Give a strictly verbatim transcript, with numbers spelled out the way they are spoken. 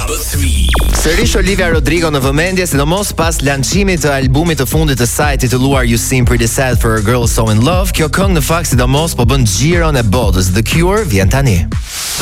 Number three. Sërish Olivia Rodrigo në vëmendje, sidomos pas lançimit të albumit të fundit të saj titulluar You Seem Pretty Sad for a Girl So in Love. Kjo këngë në fakt sidomos po bën xhiron e botës. The Cure vjen tani.